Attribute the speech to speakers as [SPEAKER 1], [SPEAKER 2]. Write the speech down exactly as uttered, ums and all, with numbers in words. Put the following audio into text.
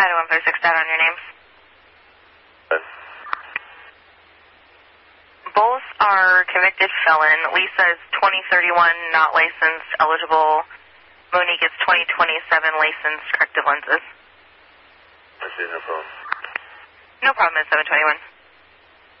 [SPEAKER 1] Item one thirty-six data on your names.
[SPEAKER 2] Yes.
[SPEAKER 1] Both are convicted felon. Lisa is twenty thirty-one, not licensed, eligible. Monique is twenty twenty-seven, licensed, corrective lenses.
[SPEAKER 2] I see, no problem.
[SPEAKER 1] No problem at seven twenty-one.